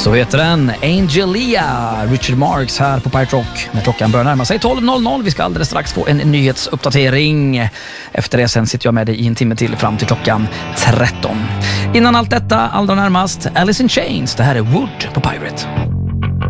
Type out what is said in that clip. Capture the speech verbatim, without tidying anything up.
Så heter den Angelia, Richard Marx här på Pirate Rock när klockan börjar närma sig tolv noll noll. Vi ska alldeles strax få en nyhetsuppdatering. Efter det sen sitter jag med dig i en timme till fram till klockan tretton. Innan allt detta, allra närmast Alice in Chains. Det här är Wood på Pirate.